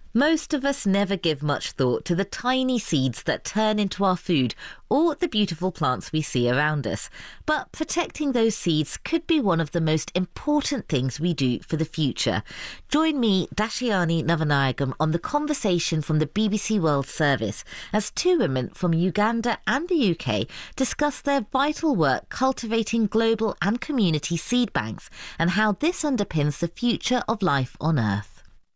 Most of us never give much thought to the tiny seeds that turn into our food or the beautiful plants we see around us. But protecting those seeds could be one of the most important things we do for the future. Join me, Dashiani Navanayagam, on the conversation from the BBC World Service as two women from Uganda and the UK discuss their vital work cultivating global and community seed banks and how this underpins the future of life on Earth.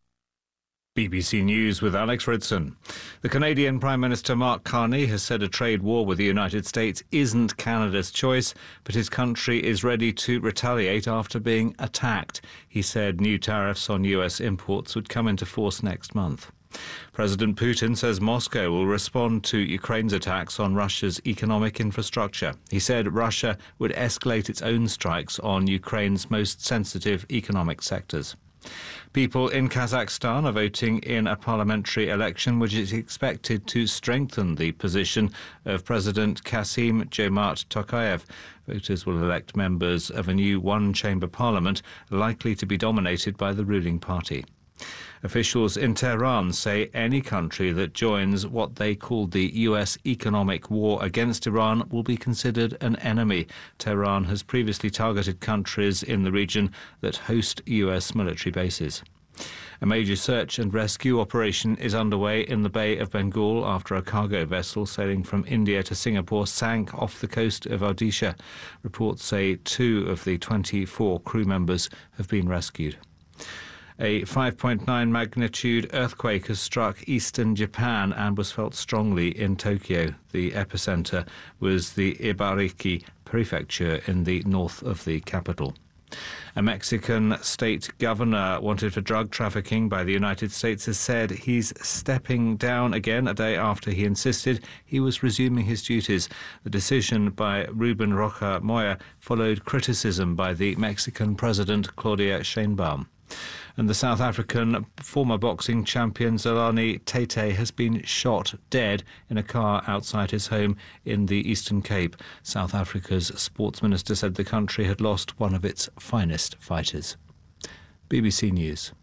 BBC News with Alex Ridson. The Canadian Prime Minister Mark Carney has said a trade war with the United States isn't Canada's choice, but his country is ready to retaliate after being attacked. He said new tariffs on US imports would come into force next month. President Putin says Moscow will respond to Ukraine's attacks on Russia's economic infrastructure. He said Russia would escalate its own strikes on Ukraine's most sensitive economic sectors. People in Kazakhstan are voting in a parliamentary election which is expected to strengthen the position of President Kassym-Jomart Tokayev. Voters will elect members of a new one-chamber parliament likely to be dominated by the ruling party. Officials in Tehran say any country that joins what they call the US economic war against Iran will be considered an enemy. Tehran has previously targeted countries in the region that host US military bases. A major search and rescue operation is underway in the Bay of Bengal after a cargo vessel sailing from India to Singapore sank off the coast of Odisha. Reports say 2 of the 24 crew members have been rescued. A 5.9 magnitude earthquake has struck eastern Japan and was felt strongly in Tokyo. The epicenter was the Ibaraki prefecture in the north of the capital. A Mexican state governor wanted for drug trafficking by the United States has said he's stepping down again a day after he insisted he was resuming his duties. The decision by Ruben Rocha Moya followed criticism by the Mexican president Claudia Sheinbaum. And the South African former boxing champion Zolani Tete has been shot dead in a car outside his home in the Eastern Cape. South Africa's sports minister said the country had lost one of its finest fighters. BBC News.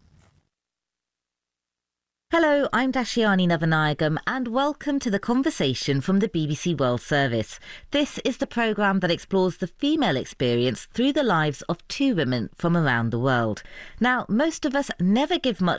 Hello, I'm Dashiani Navanayagam and welcome to the conversation from the BBC World Service. This is the programme that explores the female experience through the lives of two women from around the world. Now, most of us never give much